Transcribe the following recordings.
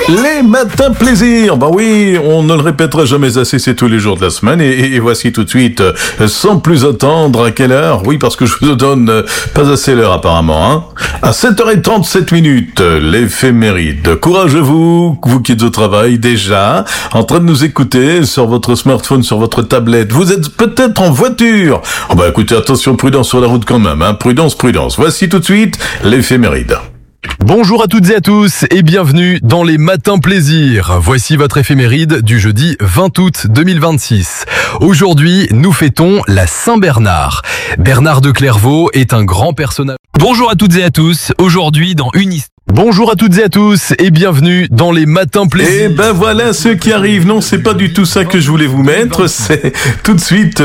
Les matins plaisir, bah oui, on ne le répétera jamais assez, c'est tous les jours de la semaine, et voici tout de suite, sans plus attendre, à quelle heure? Oui, parce que je vous donne pas assez l'heure apparemment, hein. À 7h37 minutes, l'éphéméride. Courage à vous, vous qui êtes au travail déjà, en train de nous écouter sur votre smartphone, sur votre tablette. Vous êtes peut-être en voiture. Oh bah écoutez, attention, prudence sur la route quand même, hein. Prudence. Voici tout de suite l'éphéméride. Bonjour à toutes et à tous et bienvenue dans les Matins Plaisir. Voici votre éphéméride du jeudi 20 août 2026. Aujourd'hui, nous fêtons la Saint-Bernard. Bernard de Clairvaux est un grand personnage. Bonjour à toutes et à tous. Aujourd'hui, dans une histoire. Bonjour à toutes et à tous et bienvenue dans les Matins Plaisir. Et ben voilà ceux qui arrivent. Non, c'est pas du tout ça que je voulais vous mettre. C'est tout de suite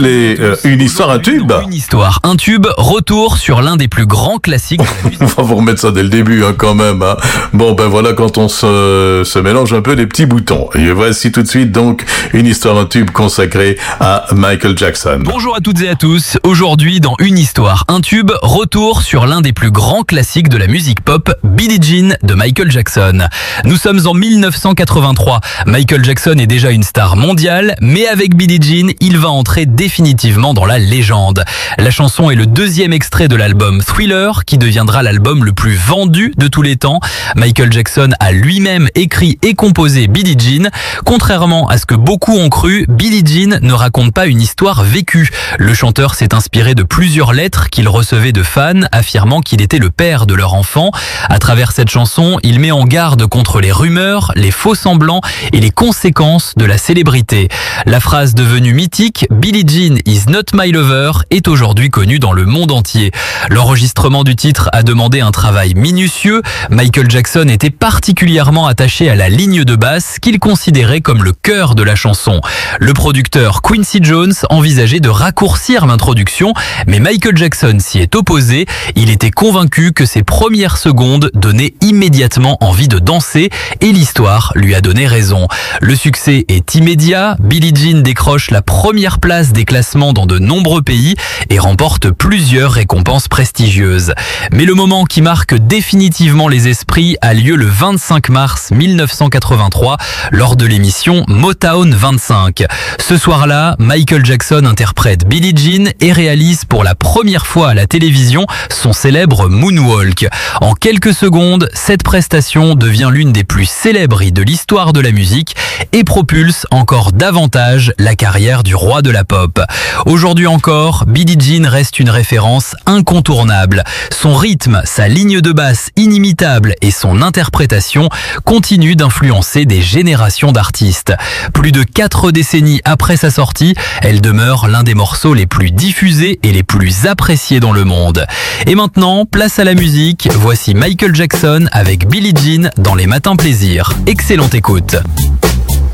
une histoire, un tube. Une histoire, un tube, retour sur l'un des plus grands classiques. On va vous remettre ça dès le début, hein, quand même. Hein. Bon, ben voilà quand on se mélange un peu les petits boutons. Et voici tout de suite donc une histoire, un tube consacré à Michael Jackson. Bonjour à toutes et à tous. Aujourd'hui, dans une histoire, un tube, retour sur l'un des plus grands classiques de la musique pop, Billie Jean de Michael Jackson. Nous sommes en 1983. Michael Jackson est déjà une star mondiale, mais avec Billie Jean, il va entrer définitivement dans la légende. La chanson est le deuxième extrait de l'album Thriller, qui deviendra l'album le plus vendu de tous les temps. Michael Jackson a lui-même écrit et composé Billie Jean. Contrairement à ce que beaucoup ont cru, Billie Jean ne raconte pas une histoire vécue. Le chanteur s'est inspiré de plusieurs lettres qu'il recevait de fans affirmant qu'il était le père de leur enfant. À travers cette chanson, il met en garde contre les rumeurs, les faux semblants et les conséquences de la célébrité. La phrase devenue mythique, Billie Jean is not my lover, est aujourd'hui connue dans le monde entier. L'enregistrement du titre a demandé un travail minutieux. Michael Jackson était particulièrement attaché à la ligne de basse qu'il considérait comme le cœur de la chanson. Le producteur Quincy Jones envisageait de raccourcir l'introduction, mais Michael Jackson s'y est opposé. Il était convaincu que ses premières secondes donnait immédiatement envie de danser et l'histoire lui a donné raison. Le succès est immédiat, Billie Jean décroche la première place des classements dans de nombreux pays et remporte plusieurs récompenses prestigieuses. Mais le moment qui marque définitivement les esprits a lieu le 25 mars 1983 lors de l'émission Motown 25. Ce soir-là, Michael Jackson interprète Billie Jean et réalise pour la première fois à la télévision son célèbre Moonwalk. En quelques secondes, cette prestation devient l'une des plus célèbres de l'histoire de la musique et propulse encore davantage la carrière du roi de la pop. Aujourd'hui encore, Billie Jean reste une référence incontournable. Son rythme, sa ligne de basse inimitable et son interprétation continuent d'influencer des générations d'artistes. Plus de 4 décennies après sa sortie, elle demeure l'un des morceaux les plus diffusés et les plus appréciés dans le monde. Et maintenant, place à la musique. Voici Michael Jackson avec Billie Jean dans les Matins Plaisir. Excellente écoute.